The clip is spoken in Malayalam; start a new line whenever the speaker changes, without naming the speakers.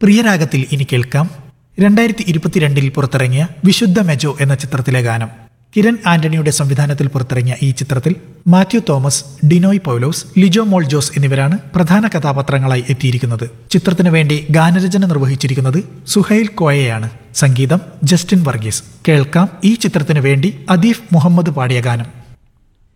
പ്രിയരാഗത്തിൽ ഇനി കേൾക്കാം 2022 പുറത്തിറങ്ങിയ വിശുദ്ധ മെജോ എന്ന ചിത്രത്തിലെ ഗാനം. കിരൺ ആന്റണിയുടെ സംവിധാനത്തിൽ പുറത്തിറങ്ങിയ ഈ ചിത്രത്തിൽ മാത്യു തോമസ്, ഡിനോയ് പൗലോസ്, ലിജോ മോൾ ജോസ് എന്നിവരാണ് പ്രധാന കഥാപാത്രങ്ങളായി എത്തിയിരിക്കുന്നത്. ചിത്രത്തിനു വേണ്ടി ഗാനരചന നിർവഹിച്ചിരിക്കുന്നത് സുഹൈൽ കോയയാണ്. സംഗീതം ജസ്റ്റിൻ വർഗീസ്. കേൾക്കാം ഈ ചിത്രത്തിനു വേണ്ടി അദീഫ് മുഹമ്മദ് പാടിയ ഗാനം.